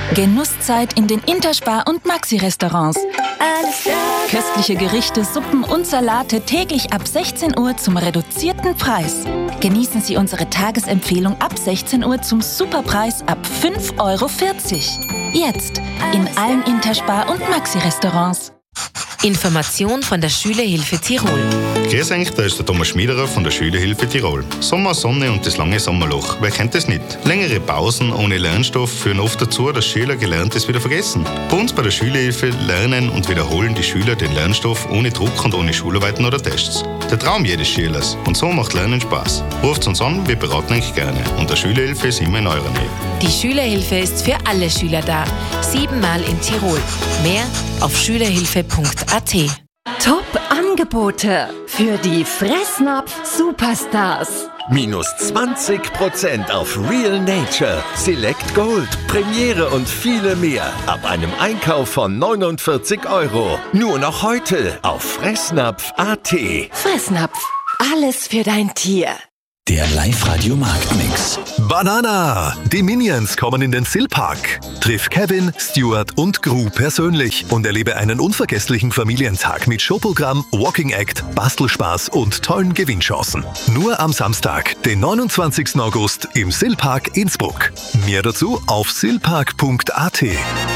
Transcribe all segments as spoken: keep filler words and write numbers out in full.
Genusszeit in den Interspar- und Maxi-Restaurants. Köstliche Gerichte, Suppen und Salate täglich ab sechzehn Uhr zum reduzierten Preis. Genießen Sie unsere Tagesempfehlung ab sechzehn Uhr zum Superpreis ab fünf Euro vierzig. Jetzt in allen Interspar- und Maxi-Restaurants. Information von der Schülerhilfe Tirol. Grüß euch, da ist der Thomas Schmiederer von der Schülerhilfe Tirol. Sommer, Sonne und das lange Sommerloch. Wer kennt das nicht? Längere Pausen ohne Lernstoff führen oft dazu, dass Schüler Gelerntes wieder vergessen. Bei uns bei der Schülerhilfe lernen und wiederholen die Schüler den Lernstoff ohne Druck und ohne Schularbeiten oder Tests. Der Traum jedes Schülers. Und so macht Lernen Spaß. Ruft uns an, wir beraten euch gerne. Und der Schülerhilfe ist immer in eurer Nähe. Die Schülerhilfe ist für alle Schüler da. Siebenmal in Tirol. Mehr auf schülerhilfe punkt a t. Top-Angebote für die Fressnapf-Superstars. Minus zwanzig Prozent auf Real Nature, Select Gold, Premiere und viele mehr. Ab einem Einkauf von neunundvierzig Euro. Nur noch heute auf fressnapf punkt a t. Fressnapf, alles für dein Tier. Der Live-Radio-Marktmix. Banana! Die Minions kommen in den Silpark. Triff Kevin, Stuart und Gru persönlich und erlebe einen unvergesslichen Familientag mit Showprogramm, Walking Act, Bastelspaß und tollen Gewinnchancen. Nur am Samstag, den neunundzwanzigsten August im Silpark Innsbruck. Mehr dazu auf silpark punkt a t.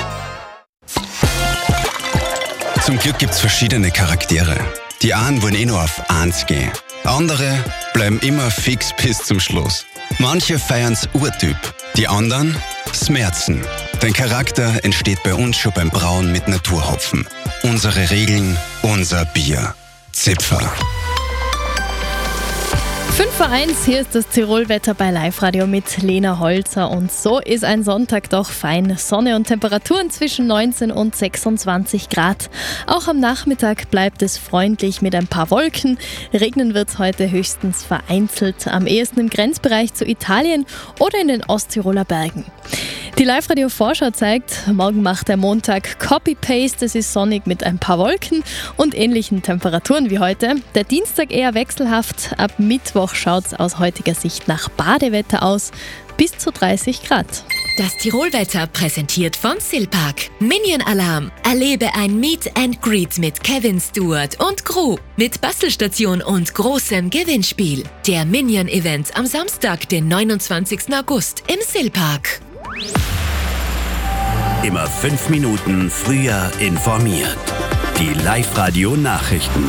Zum Glück gibt's verschiedene Charaktere. Die einen wollen eh nur auf eins gehen. Andere bleiben immer fix bis zum Schluss. Manche feiern's Urtyp, die anderen Smerzen. Dein Charakter entsteht bei uns schon beim Brauen mit Naturhopfen. Unsere Regeln, unser Bier. Zipfer. fünf vor eins, hier ist das Tirolwetter bei Live-Radio mit Lena Holzer. Und so ist ein Sonntag doch fein. Sonne und Temperaturen zwischen neunzehn und sechsundzwanzig Grad. Auch am Nachmittag bleibt es freundlich mit ein paar Wolken. Regnen wird es heute höchstens vereinzelt, am ehesten im Grenzbereich zu Italien oder in den Osttiroler Bergen. Die Live-Radio-Vorschau zeigt, morgen macht der Montag Copy-Paste. Es ist sonnig mit ein paar Wolken und ähnlichen Temperaturen wie heute. Der Dienstag eher wechselhaft. Ab Mittwoch schaut es aus heutiger Sicht nach Badewetter aus. Bis zu dreißig Grad. Das Tirolwetter präsentiert von Silpark. Minion Alarm. Erlebe ein Meet and Greet mit Kevin, Stuart und Gru. Mit Bastelstation und großem Gewinnspiel. Der Minion Event am Samstag, den neunundzwanzigsten August im Silpark. Immer fünf Minuten früher informiert. Die Live-Radio-Nachrichten.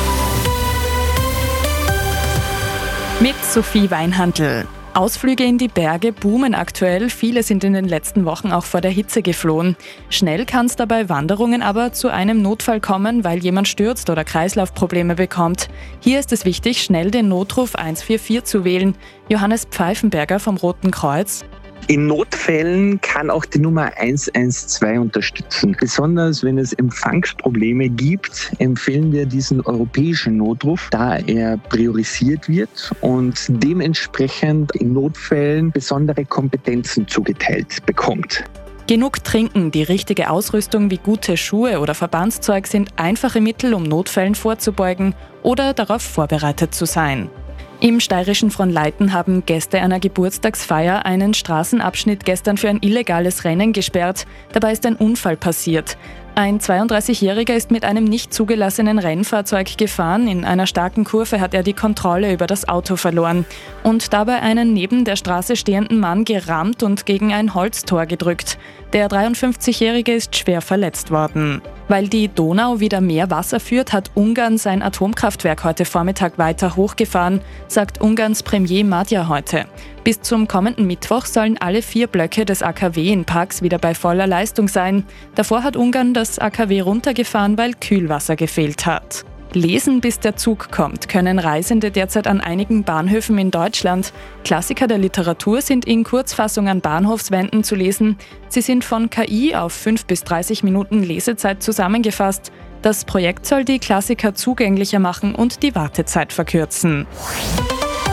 Mit Sophie Weinhandl. Ausflüge in die Berge boomen aktuell. Viele sind in den letzten Wochen auch vor der Hitze geflohen. Schnell kann es dabei Wanderungen aber zu einem Notfall kommen, weil jemand stürzt oder Kreislaufprobleme bekommt. Hier ist es wichtig, schnell den Notruf eins vier vier zu wählen. Johannes Pfeifenberger vom Roten Kreuz. In Notfällen kann auch die Nummer eins eins zwei unterstützen. Besonders wenn es Empfangsprobleme gibt, empfehlen wir diesen europäischen Notruf, da er priorisiert wird und dementsprechend in Notfällen besondere Kompetenzen zugeteilt bekommt. Genug trinken, die richtige Ausrüstung wie gute Schuhe oder Verbandszeug sind einfache Mittel, um Notfällen vorzubeugen oder darauf vorbereitet zu sein. Im steirischen Fronleiten haben Gäste einer Geburtstagsfeier einen Straßenabschnitt gestern für ein illegales Rennen gesperrt. Dabei ist ein Unfall passiert. Ein zweiunddreißigjähriger ist mit einem nicht zugelassenen Rennfahrzeug gefahren. In einer starken Kurve hat er die Kontrolle über das Auto verloren und dabei einen neben der Straße stehenden Mann gerammt und gegen ein Holztor gedrückt. Der dreiundfünfzigjährige ist schwer verletzt worden. Weil die Donau wieder mehr Wasser führt, hat Ungarn sein Atomkraftwerk heute Vormittag weiter hochgefahren, sagt Ungarns Premier Magyar heute. Bis zum kommenden Mittwoch sollen alle vier Blöcke des A K W in Parks wieder bei voller Leistung sein. Davor hat Ungarn das A K W runtergefahren, weil Kühlwasser gefehlt hat. Lesen, bis der Zug kommt, können Reisende derzeit an einigen Bahnhöfen in Deutschland. Klassiker der Literatur sind in Kurzfassung an Bahnhofswänden zu lesen. Sie sind von K I auf fünf bis dreißig Minuten Lesezeit zusammengefasst. Das Projekt soll die Klassiker zugänglicher machen und die Wartezeit verkürzen.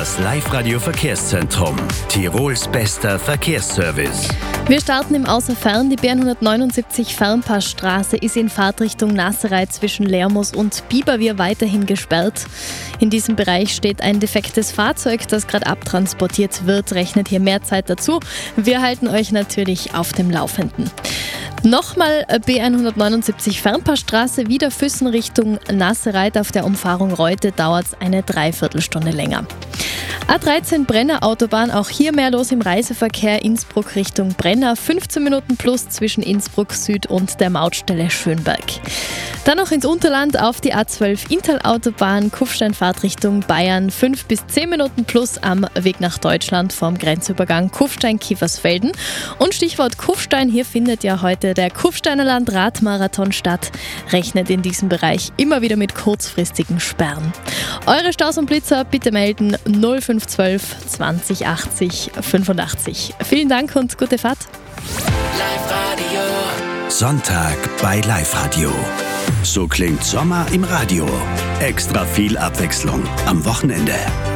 Das Live-Radio-Verkehrszentrum. Tirols bester Verkehrsservice. Wir starten im Außerfern. Die B hundertneunundsiebzig Fernpassstraße ist in Fahrtrichtung Nasserei zwischen Lermoos und Biberwihr weiterhin gesperrt. In diesem Bereich steht ein defektes Fahrzeug, das gerade abtransportiert wird. Rechnet hier mehr Zeit dazu. Wir halten euch natürlich auf dem Laufenden. Nochmal B hundertneunundsiebzig Fernpassstraße, wieder Füssen Richtung Nassereit. Auf der Umfahrung Reute dauert es eine Dreiviertelstunde länger. A dreizehn Brenner Autobahn, auch hier mehr los im Reiseverkehr. Innsbruck Richtung Brenner, fünfzehn Minuten plus zwischen Innsbruck Süd und der Mautstelle Schönberg. Dann noch ins Unterland auf die A zwölf Inntal-Autobahn, Kufstein-Fahrt Richtung Bayern, fünf bis zehn Minuten plus am Weg nach Deutschland vom Grenzübergang Kufstein-Kiefersfelden. Und Stichwort Kufstein, hier findet ja heute der Kufsteiner Land-Radmarathon statt. Rechnet in diesem Bereich immer wieder mit kurzfristigen Sperren. Eure Staus und Blitzer bitte melden null fünf eins zwei zwanzig achtzig fünfundachtzig. Vielen Dank und gute Fahrt. Live-Radio. Sonntag bei Live-Radio. So klingt Sommer im Radio. Extra viel Abwechslung am Wochenende.